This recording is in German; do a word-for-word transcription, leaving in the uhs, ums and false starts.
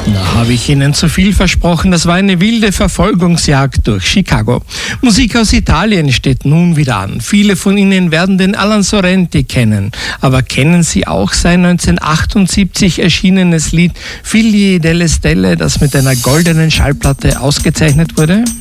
Da habe ich Ihnen zu viel versprochen. Das war eine wilde Verfolgungsjagd durch Chicago. Musik aus Italien steht nun wieder an. Viele von Ihnen werden den Alan Sorrenti kennen. Aber kennen Sie auch sein neunzehnhundertachtundsiebzig erschienenes Lied Figli delle Stelle, das mit einer goldenen Schallplatte ausgezeichnet wurde?